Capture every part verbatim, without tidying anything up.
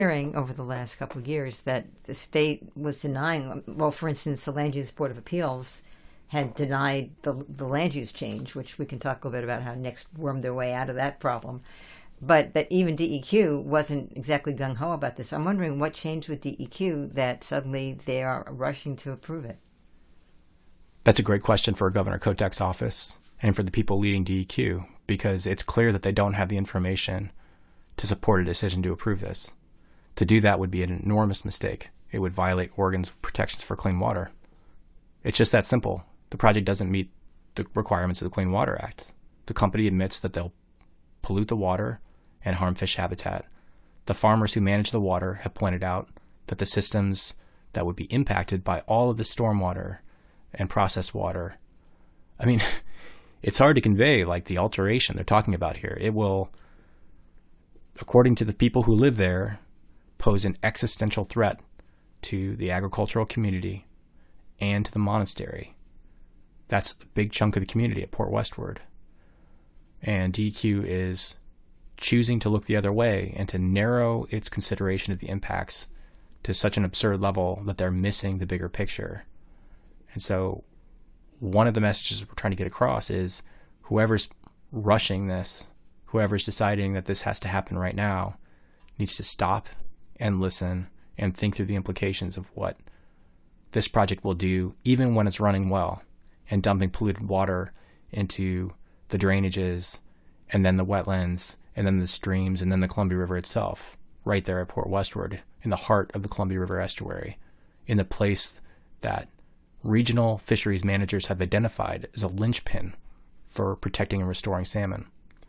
hearing over the last couple of years that the state was denying, well, for instance, the Land Use Board of Appeals had denied the, the land use change, which we can talk a little bit about how next wormed their way out of that problem. But that even D E Q wasn't exactly gung-ho about this. I'm wondering what changed with D E Q that suddenly they are rushing to approve it. That's a great question for Governor Kotek's office and for the people leading D E Q, because it's clear that they don't have the information to support a decision to approve this. To do that would be an enormous mistake. It would violate Oregon's protections for clean water. It's just that simple. The project doesn't meet the requirements of the Clean Water Act. The company admits that they'll pollute the water and harm fish habitat. The farmers who manage the water have pointed out that the systems that would be impacted by all of the stormwater and processed water, I mean, it's hard to convey like the alteration they're talking about here. It will, according to the people who live there, pose an existential threat to the agricultural community and to the monastery. That's a big chunk of the community at Port Westward. And D E Q is choosing to look the other way and to narrow its consideration of the impacts to such an absurd level that they're missing the bigger picture. And so one of the messages we're trying to get across is whoever's rushing this, whoever's deciding that this has to happen right now, needs to stop and listen and think through the implications of what this project will do, even when it's running well and dumping polluted water into the drainages and then the wetlands and then the streams and then the Columbia River itself, right there at Port Westward, in the heart of the Columbia River estuary, in the place that regional fisheries managers have identified as a linchpin for protecting and restoring salmon.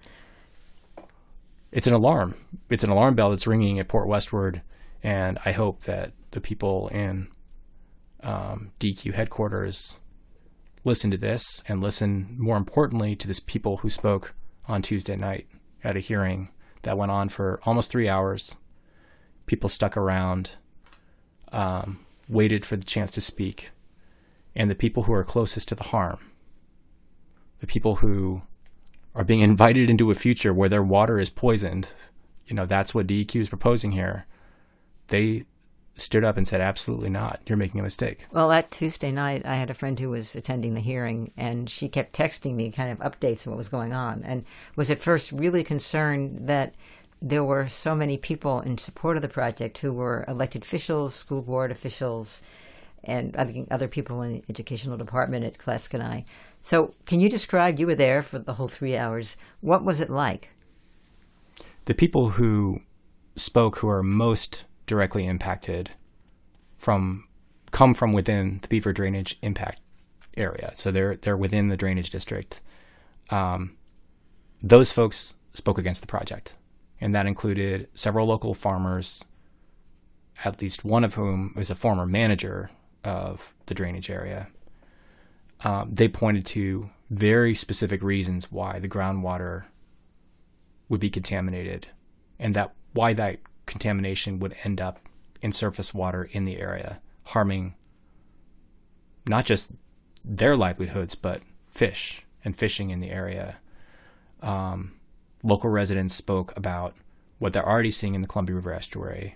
It's an alarm. It's an alarm bell that's ringing at Port Westward, and I hope that the people in um, D E Q headquarters listen to this and listen, more importantly, to this people who spoke on Tuesday night at a hearing that went on for almost three hours. People stuck around, um, waited for the chance to speak. And the people who are closest to the harm, the people who are being invited into a future where their water is poisoned, you know, that's what D E Q is proposing here. They stood up and said, absolutely not. You're making a mistake. Well, that Tuesday night, I had a friend who was attending the hearing, and she kept texting me kind of updates on what was going on, and was at first really concerned that there were so many people in support of the project who were elected officials, school board officials, and I think other people in the educational department at Claskenai. So can you describe, you were there for the whole three hours, what was it like? The people who spoke who are most directly impacted from come from within the Beaver Drainage Impact area. So they're they're within the drainage district. Um, those folks spoke against the project, and that included several local farmers, at least one of whom was a former manager of the drainage area. Um, they pointed to very specific reasons why the groundwater would be contaminated, and that why that contamination would end up in surface water in the area, harming not just their livelihoods, but fish and fishing in the area. Um, local residents spoke about what they're already seeing in the Columbia River estuary,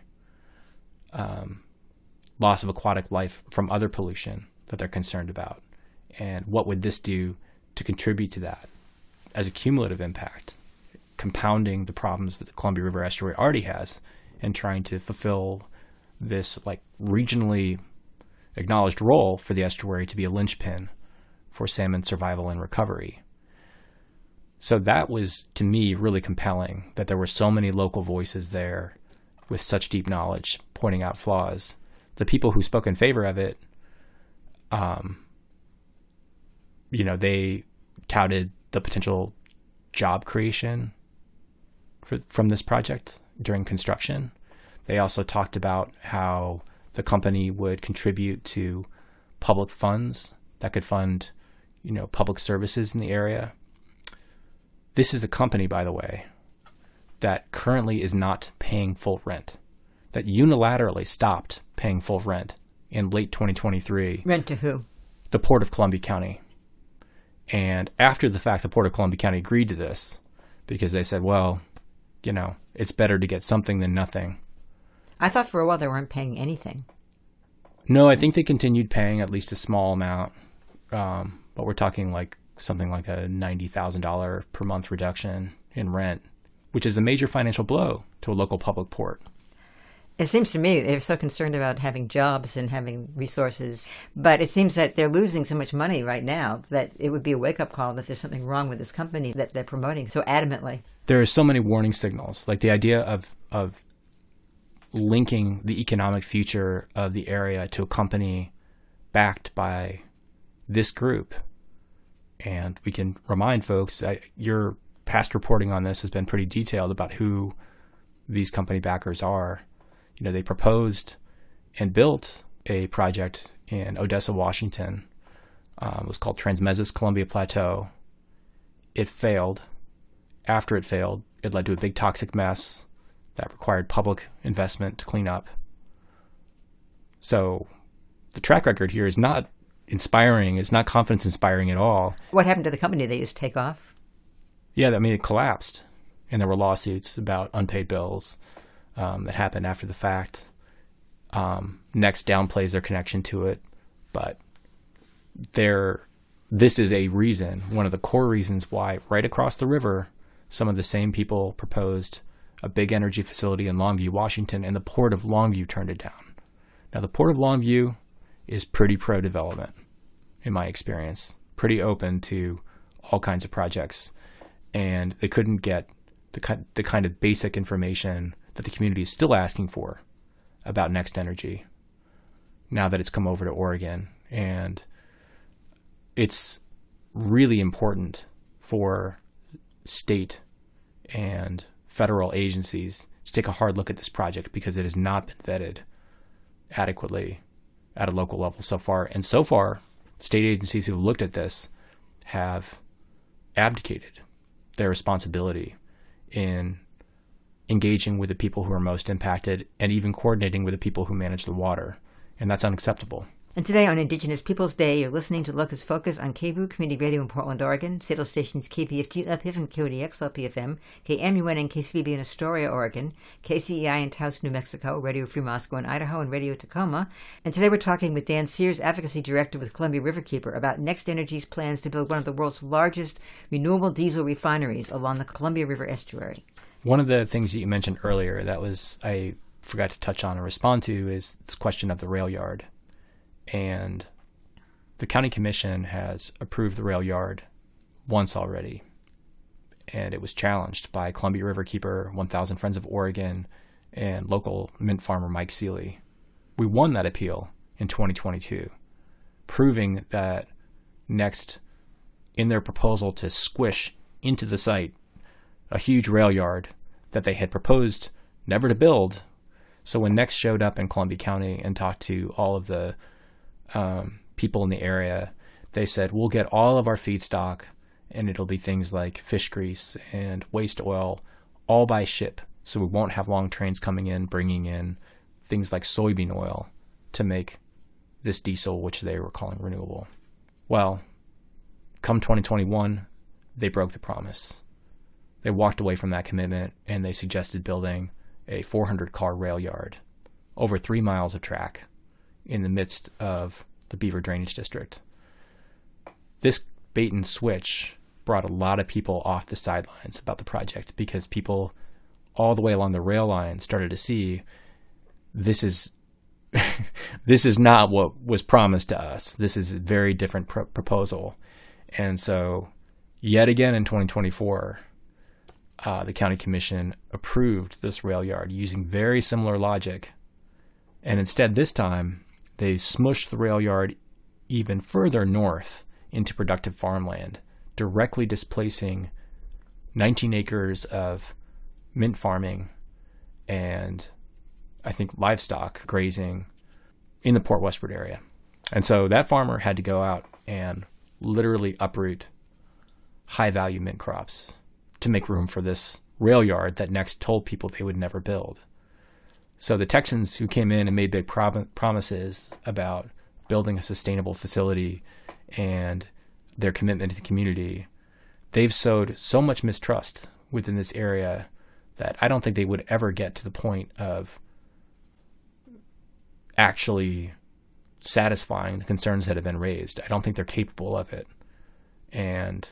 um, loss of aquatic life from other pollution that they're concerned about, and what would this do to contribute to that as a cumulative impact, compounding the problems that the Columbia River estuary already has, and trying to fulfill this like regionally acknowledged role for the estuary to be a linchpin for salmon survival and recovery. So that was, to me, really compelling, that there were so many local voices there with such deep knowledge pointing out flaws. The people who spoke in favor of it, um, you know, they touted the potential job creation for, from this project during construction. They also talked about how the company would contribute to public funds that could fund, you know, public services in the area. This is a company, by the way, that currently is not paying full rent, that unilaterally stopped paying full rent in late twenty twenty-three. Rent to who? The Port of Columbia County. And after the fact, the Port of Columbia County agreed to this because they said, well, you know, it's better to get something than nothing. I thought for a while they weren't paying anything. No, I think they continued paying at least a small amount, um, but we're talking like something like a ninety thousand dollars per month reduction in rent, which is a major financial blow to a local public port. It seems to me they're so concerned about having jobs and having resources, but it seems that they're losing so much money right now that it would be a wake-up call that there's something wrong with this company that they're promoting so adamantly. There are so many warning signals, like the idea of of linking the economic future of the area to a company backed by this group. And we can remind folks, I, your past reporting on this has been pretty detailed about who these company backers are. You know, they proposed and built a project in Odessa, Washington. Um, it was called Transmesis Columbia Plateau. It failed. After it failed, it led to a big toxic mess that required public investment to clean up. So the track record here is not inspiring. It's not confidence inspiring at all. What happened to the company? They just take off? Yeah, I mean, it collapsed. And there were lawsuits about unpaid bills um, that happened after the fact. Um, Next downplays their connection to it. But there, this is a reason, one of the core reasons why right across the river, some of the same people proposed a big energy facility in Longview, Washington, and the Port of Longview turned it down. Now, the Port of Longview is pretty pro-development, in my experience, pretty open to all kinds of projects, and they couldn't get the kind, the kind of basic information that the community is still asking for about Next Energy now that it's come over to Oregon. And it's really important for state and federal agencies to take a hard look at this project because it has not been vetted adequately at a local level so far. And so far, state agencies who have looked at this have abdicated their responsibility in engaging with the people who are most impacted and even coordinating with the people who manage the water. And that's unacceptable. And today on Indigenous Peoples Day, you're listening to Locus Focus on K B U Community Radio in Portland, Oregon, Seattle stations K P F G L P F and K O D X L P F M, K M U N and K C V B in Astoria, Oregon, K C E I in Taos, New Mexico, Radio Free Moscow in Idaho, and Radio Tacoma. And today we're talking with Dan Sears, Advocacy Director with Columbia Riverkeeper, about Next Energy's plans to build one of the world's largest renewable diesel refineries along the Columbia River estuary. One of the things that you mentioned earlier that was I forgot to touch on or respond to is this question of the rail yard. And the county commission has approved the rail yard once already, and it was challenged by Columbia Riverkeeper, one thousand Friends of Oregon, and local mint farmer Mike Seeley. We won that appeal in twenty twenty-two, proving that Next, in their proposal to squish into the site a huge rail yard that they had proposed never to build. So when Next showed up in Columbia County and talked to all of the um, people in the area, they said, we'll get all of our feedstock, and it'll be things like fish grease and waste oil, all by ship. So we won't have long trains coming in, bringing in things like soybean oil to make this diesel, which they were calling renewable. Well, come twenty twenty-one, they broke the promise. They walked away from that commitment, and they suggested building a four hundred car rail yard over three miles of track in the midst of the Beaver Drainage District. This bait and switch brought a lot of people off the sidelines about the project because people all the way along the rail line started to see this is this is not what was promised to us. This is a very different pro- proposal. And so yet again in twenty twenty-four, uh, the county commission approved this rail yard using very similar logic. And instead this time, they smushed the rail yard even further north into productive farmland, directly displacing nineteen acres of mint farming and I think livestock grazing in the Port Westward area. And so that farmer had to go out and literally uproot high-value mint crops to make room for this rail yard that Next told people they would never build. So the Texans who came in and made big prom- promises about building a sustainable facility and their commitment to the community, they've sowed so much mistrust within this area that I don't think they would ever get to the point of actually satisfying the concerns that have been raised. I don't think they're capable of it. And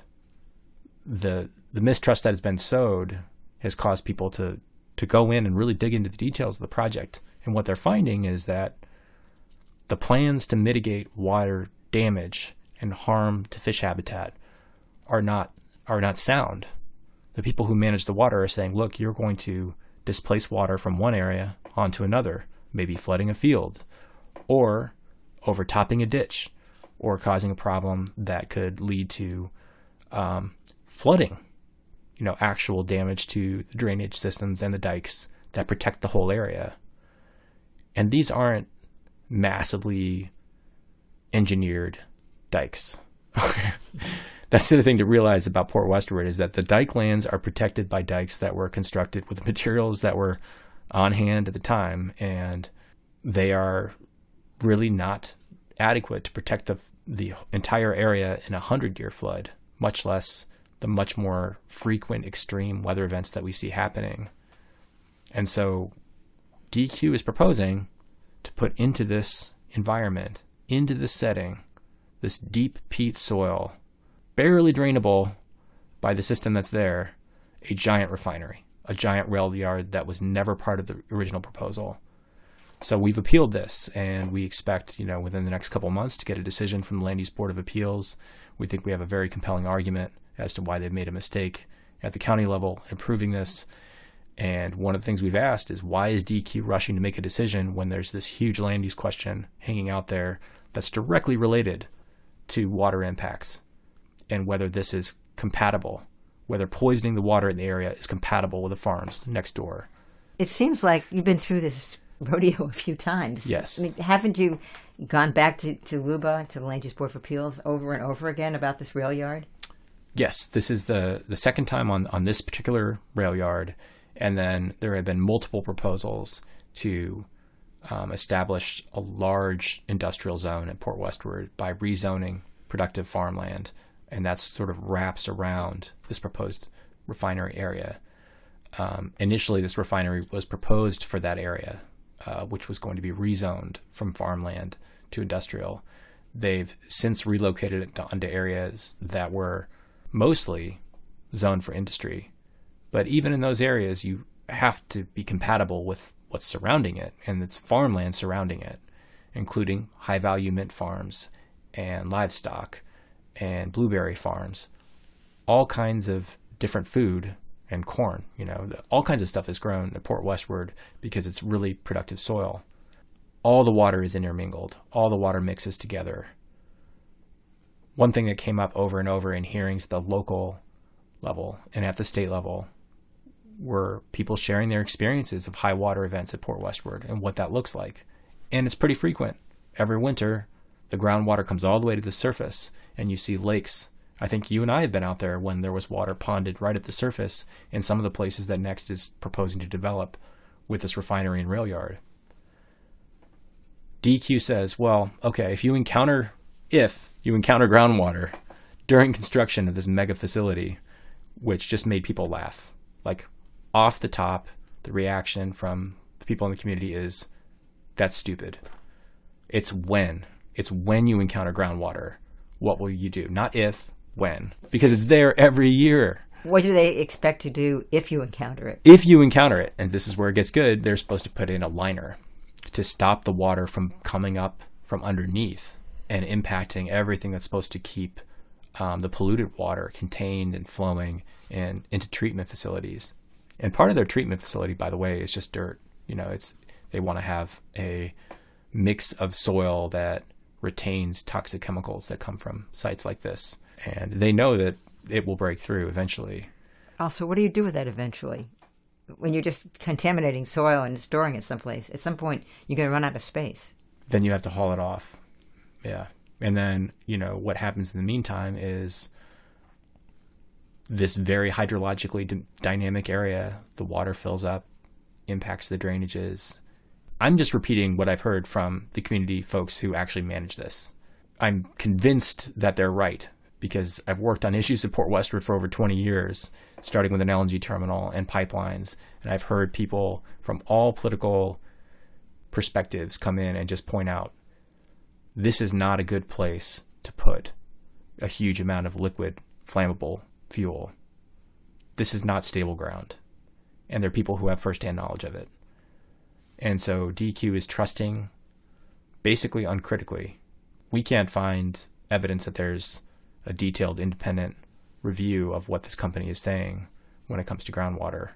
the the mistrust that has been sowed has caused people to, to go in and really dig into the details of the project. And what they're finding is that the plans to mitigate water damage and harm to fish habitat are not are not sound. The people who manage the water are saying, look, you're going to displace water from one area onto another, maybe flooding a field, or overtopping a ditch, or causing a problem that could lead to um, flooding, you know, actual damage to the drainage systems and the dikes that protect the whole area. And these aren't massively engineered dikes. That's the other thing to realize about Port Westward, is that the dike lands are protected by dikes that were constructed with materials that were on hand at the time, and they are really not adequate to protect the the entire area in a hundred-year flood, much less the much more frequent extreme weather events that we see happening. And so D Q is proposing to put into this environment, into this setting, this deep peat soil, barely drainable by the system that's there, a giant refinery, a giant rail yard that was never part of the original proposal. So we've appealed this, and we expect, you know, within the next couple of months to get a decision from the Land Use Board of Appeals. We think we have a very compelling argument as to why they've made a mistake at the county level in approving this. And one of the things we've asked is, why is D Q rushing to make a decision when there's this huge land use question hanging out there that's directly related to water impacts, and whether this is compatible, whether poisoning the water in the area is compatible with the farms next door. It seems like you've been through this rodeo a few times. Yes. I mean, haven't you gone back to, to L U B A, to the Land Use Board of Appeals, over and over again about this rail yard? Yes, this is the, the second time on, on this particular rail yard, and then there have been multiple proposals to um, establish a large industrial zone at Port Westward by rezoning productive farmland, and that sort of wraps around this proposed refinery area. Um, initially, this refinery was proposed for that area, uh, which was going to be rezoned from farmland to industrial. They've since relocated it onto areas that were mostly zoned for industry. But even in those areas, you have to be compatible with what's surrounding it, and it's farmland surrounding it, including high-value mint farms and livestock and blueberry farms, all kinds of different food and corn. You know, all kinds of stuff is grown at Port Westward because it's really productive soil. All the water is intermingled. All the water mixes together. One thing that came up over and over in hearings at the local level and at the state level were people sharing their experiences of high water events at Port Westward and what that looks like. And it's pretty frequent. Every winter, the groundwater comes all the way to the surface, and you see lakes. I think you and I have been out there when there was water ponded right at the surface in some of the places that Next is proposing to develop with this refinery and rail yard. D Q says, well, okay, if you encounter, if you encounter groundwater during construction of this mega facility, which just made people laugh. Like, off the top, the reaction from the people in the community is, that's stupid. It's when. It's when you encounter groundwater. What will you do? Not if, when. Because it's there every year. What do they expect to do if you encounter it? If you encounter it, and this is where it gets good, they're supposed to put in a liner to stop the water from coming up from underneath and impacting everything that's supposed to keep um, the polluted water contained and flowing and into treatment facilities. And part of their treatment facility, by the way, is just dirt. You know, it's they want to have a mix of soil that retains toxic chemicals that come from sites like this. And they know that it will break through eventually. Also, what do you do with that eventually? When you're just contaminating soil and storing it someplace, at some point, you're going to run out of space. Then you have to haul it off. Yeah. And then, you know, what happens in the meantime is this very hydrologically d- dynamic area, the water fills up, impacts the drainages. I'm just repeating what I've heard from the community folks who actually manage this. I'm convinced that they're right because I've worked on issues at Port Westward for over twenty years, starting with an L N G terminal and pipelines. And I've heard people from all political perspectives come in and just point out, this is not a good place to put a huge amount of liquid flammable fuel. This is not stable ground. And there are people who have firsthand knowledge of it. And so D E Q is trusting, basically uncritically. We can't find evidence that there's a detailed independent review of what this company is saying when it comes to groundwater.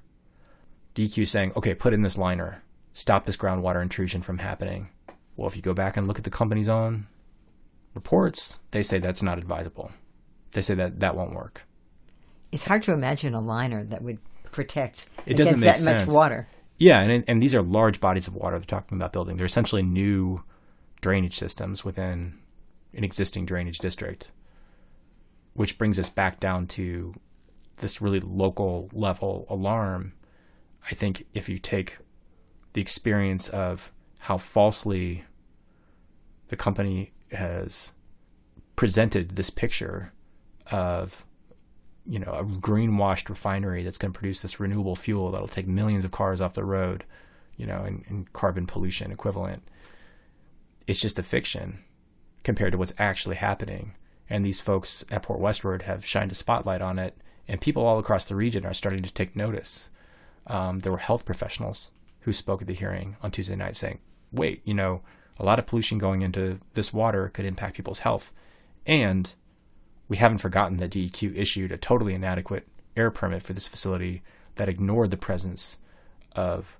D E Q is saying, okay, put in this liner, stop this groundwater intrusion from happening. Well, if you go back and look at the company's own reports, they say that's not advisable. They say that that won't work. It's hard to imagine a liner that would protect it doesn't against make that sense. much water. Yeah, and and these are large bodies of water they're talking about building. They're essentially new drainage systems within an existing drainage district, which brings us back down to this really local level alarm. I think if you take the experience of how falsely the company has presented this picture of, you know, a greenwashed refinery that's going to produce this renewable fuel that'll take millions of cars off the road, you know, in, in carbon pollution equivalent. It's just a fiction compared to what's actually happening. And these folks at Port Westward have shined a spotlight on it, and people all across the region are starting to take notice. Um, there were health professionals who spoke at the hearing on Tuesday night saying, wait, you know, a lot of pollution going into this water could impact people's health. And we haven't forgotten that D E Q issued a totally inadequate air permit for this facility that ignored the presence of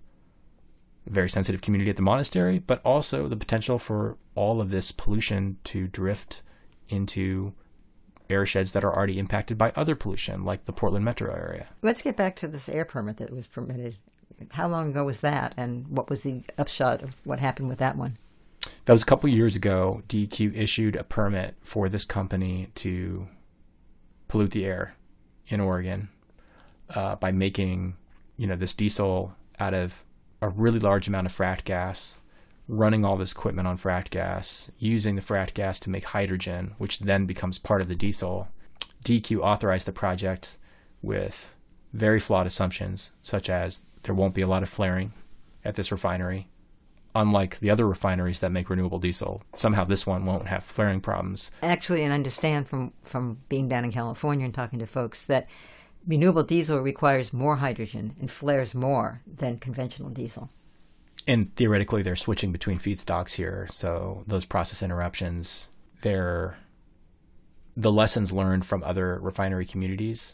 a very sensitive community at the monastery, but also the potential for all of this pollution to drift into airsheds that are already impacted by other pollution, like the Portland metro area. Let's get back to this air permit that was permitted. How long ago was that, and what was the upshot of what happened with that one? That was a couple years ago. D E Q issued a permit for this company to pollute the air in Oregon uh, by making, you know, this diesel out of a really large amount of fracked gas, running all this equipment on fracked gas, using the fracked gas to make hydrogen, which then becomes part of the diesel. D E Q authorized the project with very flawed assumptions, such as there won't be a lot of flaring at this refinery. Unlike the other refineries that make renewable diesel, somehow this one won't have flaring problems. Actually, and understand from, from being down in California and talking to folks that renewable diesel requires more hydrogen and flares more than conventional diesel. And theoretically, they're switching between feedstocks here, so those process interruptions, they're the lessons learned from other refinery communities.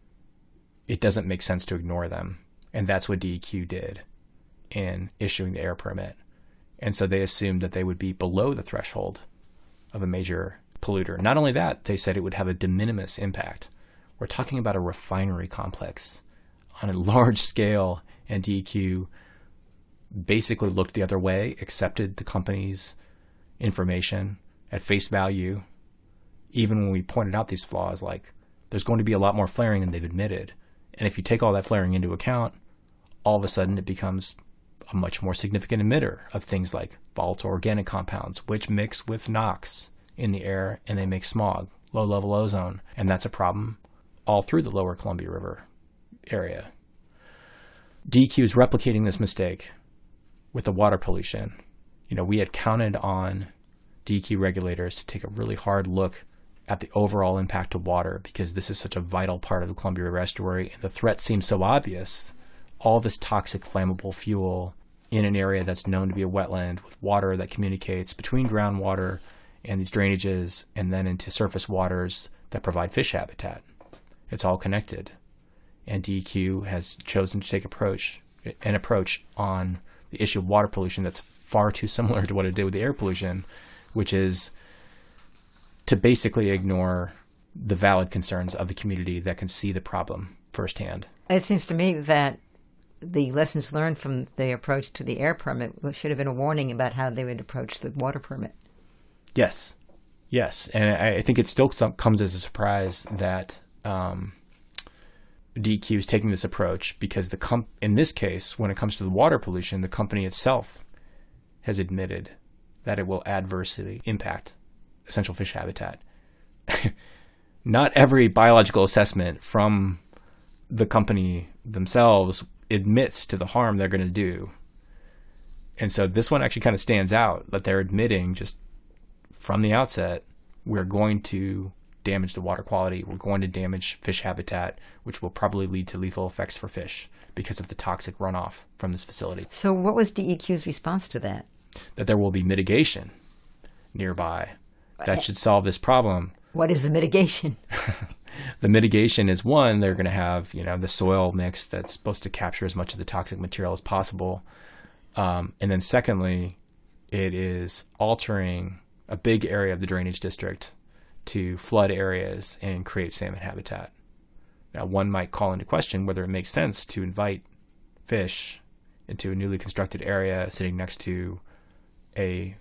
It doesn't make sense to ignore them, and that's what D E Q did in issuing the air permit. And so they assumed that they would be below the threshold of a major polluter. Not only that, they said it would have a de minimis impact. We're talking about a refinery complex on a large scale, and D E Q basically looked the other way, accepted the company's information at face value, even when we pointed out these flaws, like there's going to be a lot more flaring than they've admitted. And if you take all that flaring into account, all of a sudden it becomes a much more significant emitter of things like volatile organic compounds, which mix with NOx in the air and they make smog, low-level ozone. And that's a problem all through the lower Columbia River area. D E Q is replicating this mistake with the water pollution. You know, we had counted on D E Q regulators to take a really hard look at the overall impact of water because this is such a vital part of the Columbia River estuary and the threat seems so obvious. All this toxic flammable fuel in an area that's known to be a wetland with water that communicates between groundwater and these drainages and then into surface waters that provide fish habitat. It's all connected. And D E Q has chosen to take approach an approach on the issue of water pollution that's far too similar to what it did with the air pollution, which is to basically ignore the valid concerns of the community that can see the problem firsthand. It seems to me that the lessons learned from the approach to the air permit should have been a warning about how they would approach the water permit. Yes. Yes. And I think it still comes as a surprise that um, D E Q is taking this approach because the comp- in this case, when it comes to the water pollution, the company itself has admitted that it will adversely impact essential fish habitat. Not every biological assessment from the company themselves admits to the harm they're going to do. And so this one actually kind of stands out that they're admitting just from the outset, we're going to damage the water quality. We're going to damage fish habitat, which will probably lead to lethal effects for fish because of the toxic runoff from this facility. So what was D E Q's response to that? That there will be mitigation nearby that should solve this problem. What is the mitigation? The mitigation is, one, they're going to have, you know, the soil mix that's supposed to capture as much of the toxic material as possible. Um, and then secondly, it is altering a big area of the drainage district to flood areas and create salmon habitat. Now, one might call into question whether it makes sense to invite fish into a newly constructed area sitting next to a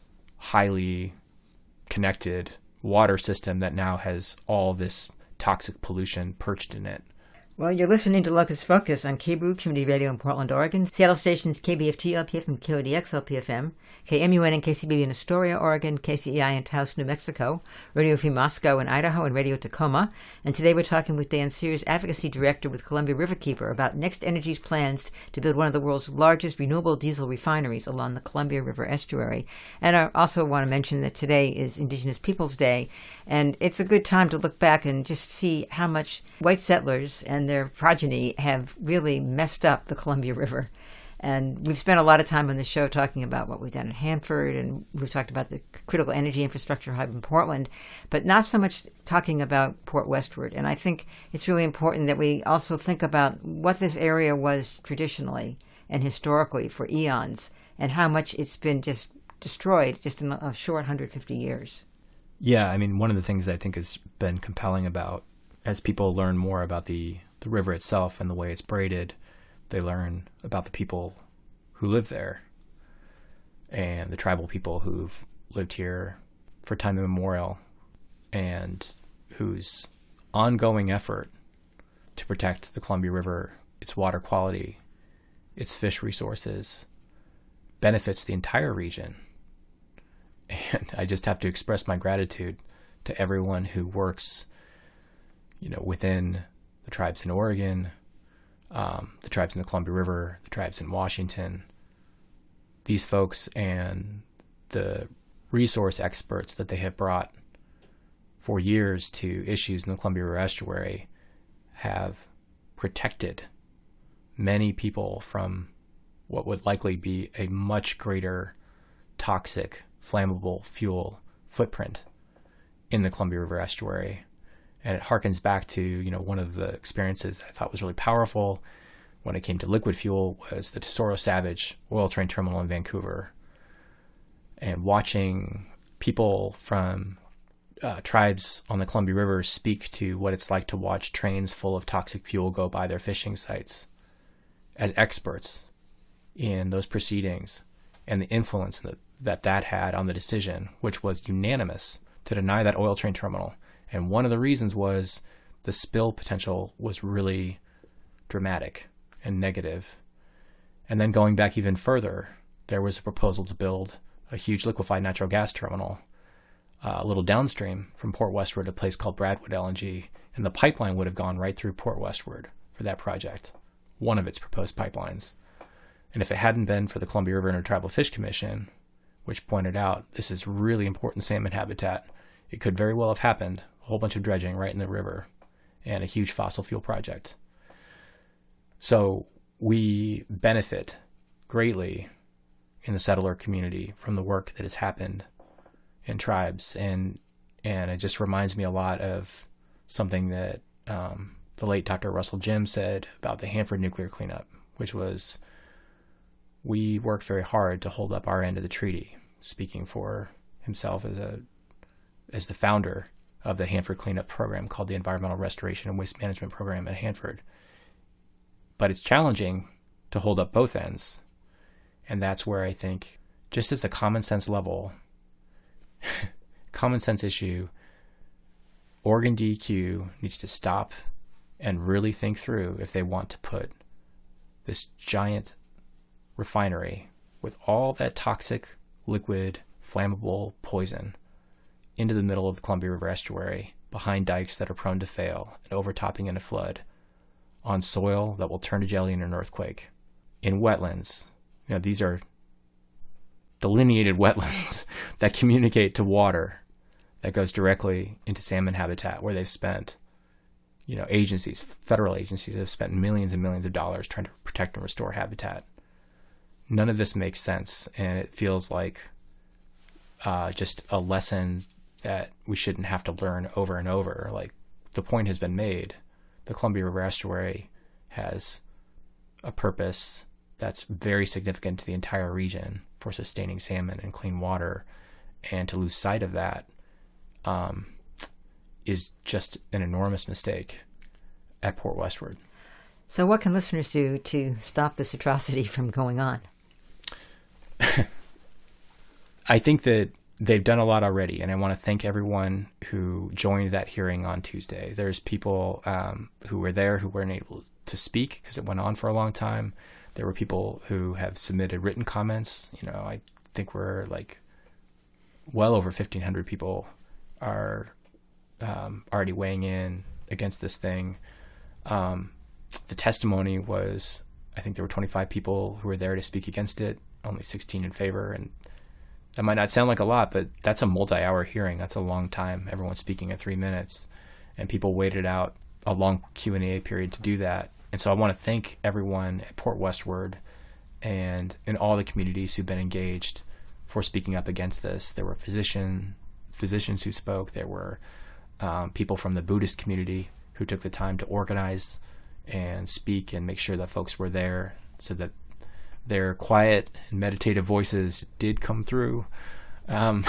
highly connected water system that now has all this toxic pollution perched in it. Well, you're listening to Locust Focus on K B R U Community Radio in Portland, Oregon, Seattle stations K B F G L P F and K O D X L P F M, K M U N and K C B B in Astoria, Oregon, K C E I in Taos, New Mexico, Radio Free Moscow in Idaho, and Radio Tacoma. And today we're talking with Dan Sears, Advocacy Director with Columbia Riverkeeper, about Next Energy's plans to build one of the world's largest renewable diesel refineries along the Columbia River estuary. And I also want to mention that today is Indigenous Peoples Day, and it's a good time to look back and just see how much white settlers and their progeny have really messed up the Columbia River. And we've spent a lot of time on the show talking about what we've done in Hanford, and we've talked about the critical energy infrastructure hub in Portland, but not so much talking about Port Westward. And I think it's really important that we also think about what this area was traditionally and historically for eons, and how much it's been just destroyed just in a short one hundred fifty years. Yeah, I mean, one of the things I think has been compelling about, as people learn more about the the river itself and the way it's braided, they learn about the people who live there and the tribal people who've lived here for time immemorial, and whose ongoing effort to protect the Columbia River, its water quality, its fish resources, benefits the entire region. And I just have to express my gratitude to everyone who works, you know, within the tribes in Oregon, um, the tribes in the Columbia River, the tribes in Washington. These folks and the resource experts that they have brought for years to issues in the Columbia River estuary have protected many people from what would likely be a much greater toxic, flammable fuel footprint in the Columbia River estuary. And it harkens back to, you know, one of the experiences that I thought was really powerful when it came to liquid fuel was the Tesoro Savage oil train terminal in Vancouver. And watching people from uh, tribes on the Columbia River speak to what it's like to watch trains full of toxic fuel go by their fishing sites as experts in those proceedings, and the influence that that, that had on the decision, which was unanimous to deny that oil train terminal. And one of the reasons was the spill potential was really dramatic and negative. And then going back even further, there was a proposal to build a huge liquefied natural gas terminal uh, a little downstream from Port Westward, a place called Bradwood L N G. And the pipeline would have gone right through Port Westward for that project, one of its proposed pipelines. And if it hadn't been for the Columbia River Intertribal Fish Commission, which pointed out this is really important salmon habitat, it could very well have happened, a whole bunch of dredging right in the river and a huge fossil fuel project. So we benefit greatly in the settler community from the work that has happened in tribes. And and it just reminds me a lot of something that um, the late Doctor Russell Jim said about the Hanford nuclear cleanup, which was, we worked very hard to hold up our end of the treaty, speaking for himself as a as the founder of the Hanford cleanup program called the Environmental Restoration and Waste Management Program at Hanford. But it's challenging to hold up both ends. And that's where I think, just as a common sense level, common sense issue, Oregon D E Q needs to stop and really think through if they want to put this giant refinery with all that toxic, liquid, flammable poison into the middle of the Columbia River estuary, behind dikes that are prone to fail and overtopping in a flood, on soil that will turn to jelly in an earthquake, in wetlands. You know, these are delineated wetlands that communicate to water that goes directly into salmon habitat, where they've spent, you know, agencies, federal agencies have spent millions and millions of dollars trying to protect and restore habitat. None of this makes sense, and it feels like uh, just a lesson that we shouldn't have to learn over and over. Like, the point has been made. The Columbia River Estuary has a purpose that's very significant to the entire region for sustaining salmon and clean water, and to lose sight of that um, is just an enormous mistake at Port Westward. So what can listeners do to stop this atrocity from going on? I think that they've done a lot already, and I want to thank everyone who joined that hearing on Tuesday. There's people um, who were there who weren't able to speak because it went on for a long time. There were people who have submitted written comments. You know, I think we're like well over fifteen hundred people are um, already weighing in against this thing. Um, the testimony was, I think there were twenty-five people who were there to speak against it, only sixteen in favor. And that might not sound like a lot, but that's a multi-hour hearing. That's a long time. Everyone's speaking at three minutes, and people waited out a long Q and A period to do that. And so I want to thank everyone at Port Westward and in all the communities who've been engaged for speaking up against this. There were physician, physicians who spoke. There were um, people from the Buddhist community who took the time to organize and speak and make sure that folks were there so that their quiet and meditative voices did come through. Um,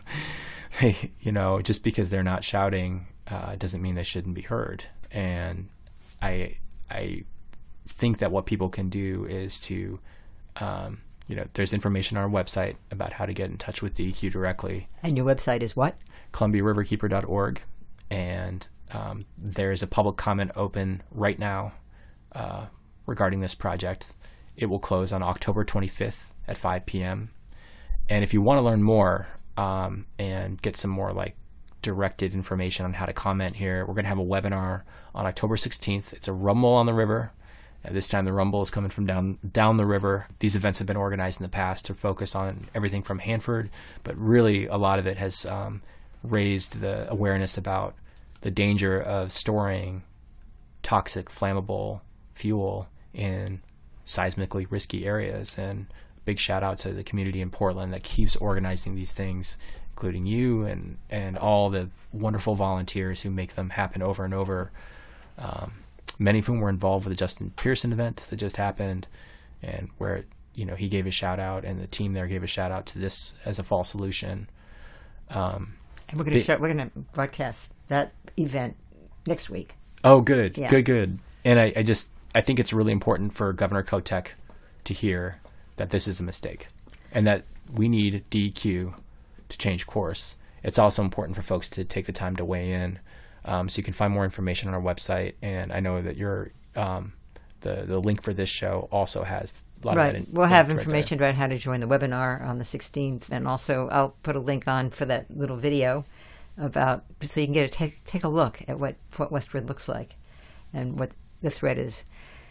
they, you know, just because they're not shouting uh, doesn't mean they shouldn't be heard. And I I think that what people can do is to, um, you know, there's information on our website about how to get in touch with D E Q directly. And your website is what? Columbia River Keeper dot org. And um, there's a public comment open right now uh, regarding this project. It will close on October twenty-fifth at five p.m. And if you want to learn more um, and get some more like directed information on how to comment here, we're going to have a webinar on October sixteenth. It's a rumble on the river. And this time the rumble is coming from down down the river. These events have been organized in the past to focus on everything from Hanford, but really a lot of it has um, raised the awareness about the danger of storing toxic, flammable fuel in seismically risky areas. And big shout out to the community in Portland that keeps organizing these things, including you and, and all the wonderful volunteers who make them happen over and over. Um, many of whom were involved with the Justin Pearson event that just happened, and where, you know, he gave a shout out and the team there gave a shout out to this as a fall solution. Um, and we're going to we're going to broadcast that event next week. Oh, good, yeah. good, good. And I, I just I think it's really important for Governor Kotek to hear that this is a mistake and that we need D E Q to change course. It's also important for folks to take the time to weigh in. Um, so you can find more information on our website, and I know that your um, the the link for this show also has a lot right. of that. In, we'll have right information there. about how to join the webinar on the sixteenth, and also I'll put a link on for that little video about so you can get a take take a look at what Port Westward looks like and what the threat is.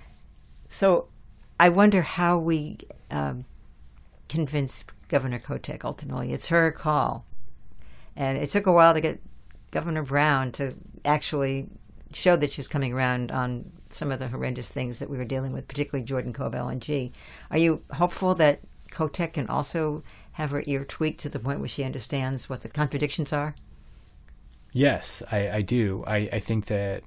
So I wonder how we um, convince Governor Kotek ultimately. It's her call, and it took a while to get Governor Brown to actually show that she was coming around on some of the horrendous things that we were dealing with, particularly Jordan Cove L N G. Are you hopeful that Kotek can also have her ear tweaked to the point where she understands what the contradictions are? Yes, I, I do. I, I think that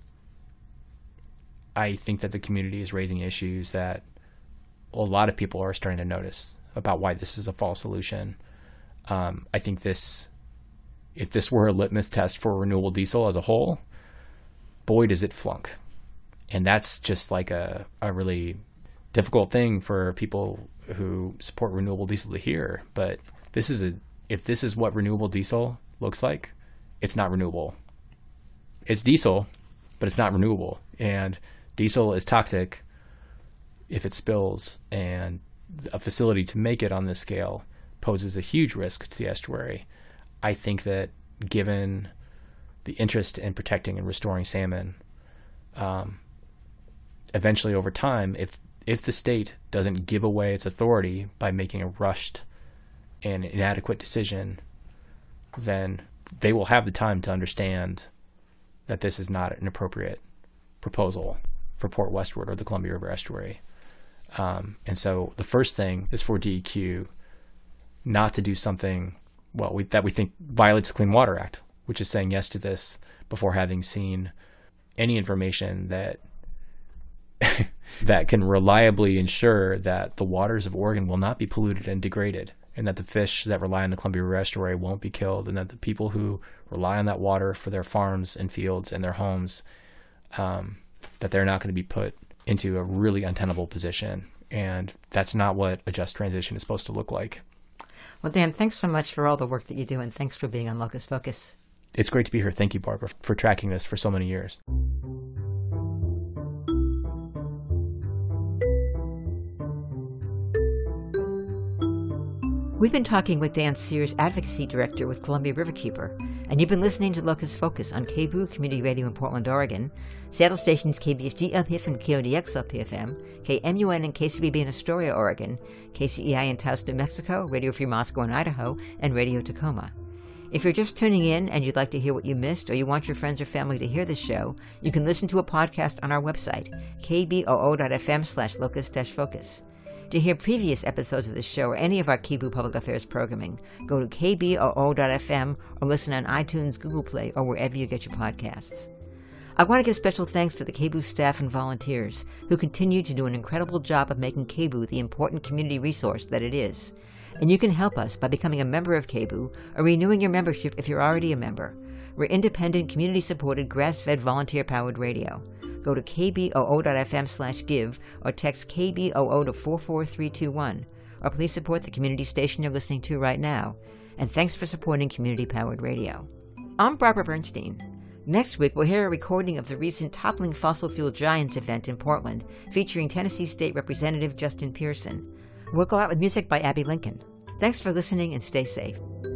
I think that the community is raising issues that a lot of people are starting to notice about why this is a false solution. Um, I think this, if this were a litmus test for renewable diesel as a whole, boy, does it flunk. And that's just like a, a really difficult thing for people who support renewable diesel to hear. But this is a, if this is what renewable diesel looks like, it's not renewable. It's diesel, but it's not renewable. And diesel is toxic if it spills, and a facility to make it on this scale poses a huge risk to the estuary. I think that given the interest in protecting and restoring salmon, um, eventually over time, if if the state doesn't give away its authority by making a rushed an inadequate decision, then they will have the time to understand that this is not an appropriate proposal for Port Westwood or the Columbia River Estuary. Um, and so the first thing is for D E Q not to do something, well, we, that we think violates the Clean Water Act, which is saying yes to this before having seen any information that that can reliably ensure that the waters of Oregon will not be polluted and degraded, and that the fish that rely on the Columbia River Estuary won't be killed, and that the people who rely on that water for their farms and fields and their homes, um, that they're not going to be put into a really untenable position. And that's not what a just transition is supposed to look like. Well, Dan, thanks so much for all the work that you do, and thanks for being on Locust Focus. It's great to be here. Thank you, Barbara, for tracking this for so many years. We've been talking with Dan Sears, Advocacy Director with Columbia Riverkeeper, and you've been listening to Locust Focus on K B O O Community Radio in Portland, Oregon, Seattle stations K B F D L P F and K O D X L P F M, K M U N and K C B B in Astoria, Oregon, K C E I in Taos, New Mexico, Radio Free Moscow in Idaho, and Radio Tacoma. If you're just tuning in and you'd like to hear what you missed, or you want your friends or family to hear this show, you can listen to a podcast on our website, k b o o dot f m slash locust dash focus. To hear previous episodes of this show or any of our K B O O Public Affairs programming, go to k b o o dot f m or listen on iTunes, Google Play, or wherever you get your podcasts. I want to give special thanks to the K B O O staff and volunteers who continue to do an incredible job of making K B O O the important community resource that it is. And you can help us by becoming a member of K B O O or renewing your membership if you're already a member. We're independent, community-supported, grass-fed, volunteer-powered radio. Go to k b o o dot f m slash give or text K B O O to four four three two one, or please support the community station you're listening to right now. And thanks for supporting community-powered radio. I'm Barbara Bernstein. Next week, we'll hear a recording of the recent Toppling Fossil Fuel Giants event in Portland, featuring Tennessee State Representative Justin Pearson. We'll go out with music by Abby Lincoln. Thanks for listening and stay safe.